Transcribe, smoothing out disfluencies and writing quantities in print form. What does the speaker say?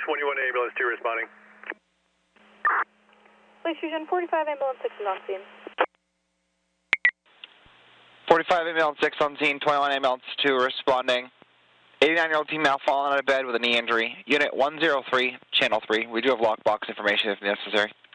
21 ambulance 2 responding. Police Fusion 45 ambulance 6 is on scene. 45 ambulance 6 on scene, 21 ambulance 2 responding. 89-year-old female fallen out of bed with a knee injury. Unit 103, channel 3. We do have lockbox information if necessary.